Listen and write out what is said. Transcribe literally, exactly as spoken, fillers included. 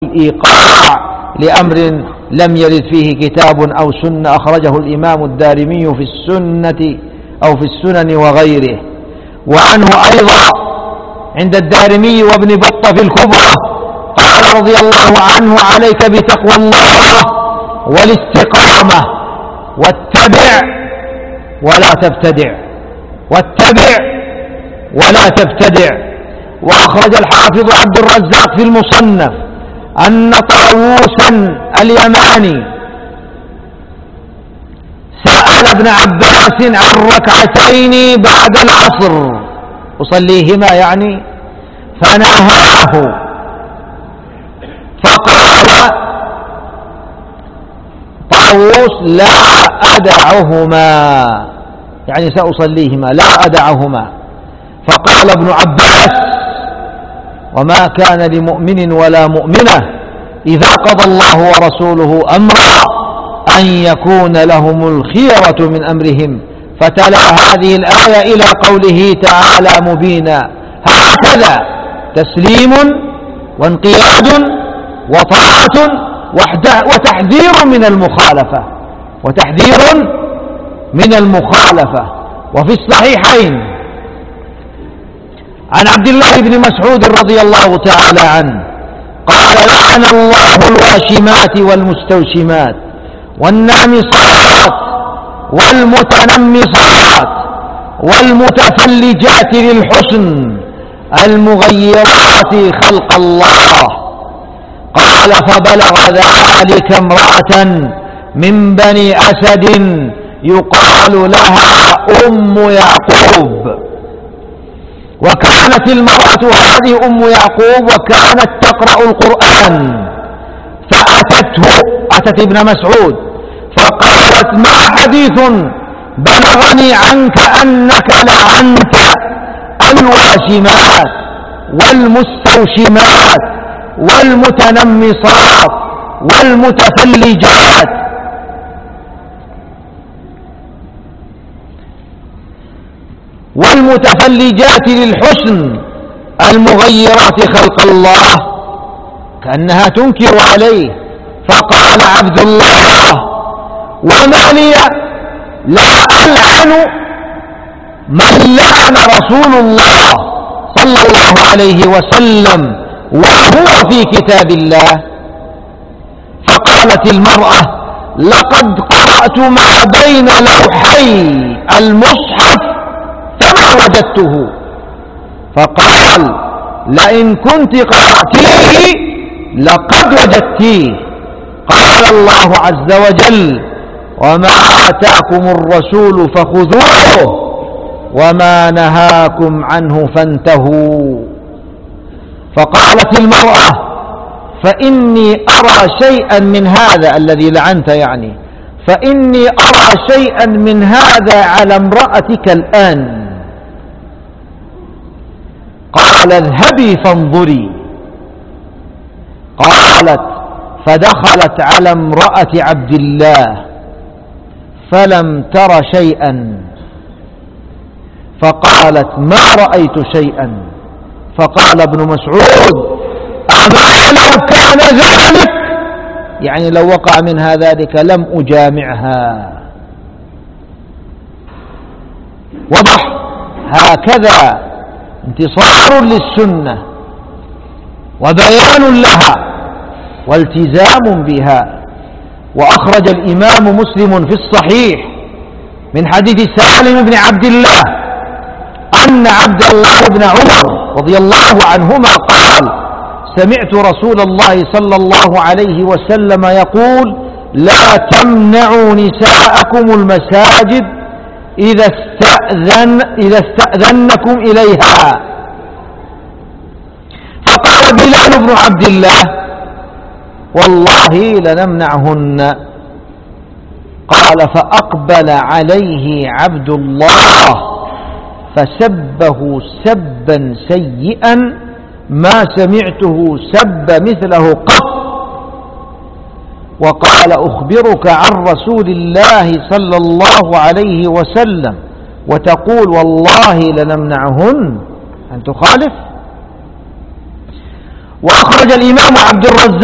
الإيقاع لأمر لم يرد فيه كتاب أو سنة، أخرجه الإمام الدارمي في السنة أو في السنن وغيره. وعنه أيضا عند الدارمي وابن بطة في الكبرى قال رضي الله عنه: عليك بتقوى الله والاستقامة، واتبع ولا تبتدع، واتبع ولا تبتدع. وأخرج الحافظ عبد الرزاق في المصنف أن طاووسا اليماني سأل ابن عباس عن ركعتين بعد العصر أصليهما يعني، فنهاه فقال طاووس: لا أدعهما، يعني سأصليهما لا أدعهما. فقال ابن عباس: وما كان لمؤمن ولا مؤمنة إذا قضى الله ورسوله أمرا أن يكون لهم الخيرة من أمرهم، فتلا هذه الآية إلى قوله تعالى مبينا: هكذا تسليم وانقياد وطاعة وتحذير من المخالفة، وتحذير من المخالفة. وفي الصحيحين عن عبد الله بن مسعود رضي الله تعالى عنه قال: لعن الله الواشمات والمستوشمات والنامصات والمتنمصات والمتفلجات للحسن المغيرات خلق الله. قال: فبلغ ذلك امرأة من بني أسد يقال لها أم يعقوب، وكانت المرأة هذه أم يعقوب وكانت تقرأ القرآن، فأتته أتت ابن مسعود فقالت: ما حديث بلغني عنك أنك لعنت الواشمات والمستوشمات والمتنمصات والمتفلجات. والمتفلجات للحسن المغيرات خلق الله، كأنها تنكر عليه. فقال عبد الله: وما لي لا ألعن من لعن رسول الله صلى الله عليه وسلم وهو في كتاب الله. فقالت المرأة: لقد قرأت ما بين لوحي المصحف فما وجدته. فقال: لئن كنت قرأتيه لقد وجدتيه. قال الله عز وجل: وما آتاكم الرسول فخذوه وما نهاكم عنه فانتهوا. فقالت المرأة: فإني أرى شيئا من هذا الذي لعنت يعني، فإني أرى شيئا من هذا على امرأتك الآن. قال: اذهبي فانظري. قالت: فدخلت على امرأة عبد الله فلم تر شيئا، فقالت: ما رأيت شيئا. فقال ابن مسعود: أما لو كان ذلك، يعني لو وقع منها ذلك لم أجامعها. وضح. هكذا انتصار للسنة وبيان لها والتزام بها. وأخرج الإمام مسلم في الصحيح من حديث سالم بن عبد الله أن عبد الله بن عمر رضي الله عنهما قال: سمعت رسول الله صلى الله عليه وسلم يقول: لا تمنعوا نساءكم المساجد إذا استأذن إذا استأذنكم إليها. فقال بلال بن عبد الله: والله لنمنعهن. قال: فأقبل عليه عبد الله فسبه سبا سيئا ما سمعته سب مثله قط، وقال: أخبرك عن رسول الله صلى الله عليه وسلم وتقول والله لنمنعهن، أن تخالف. وأخرج الإمام عبد الرزاق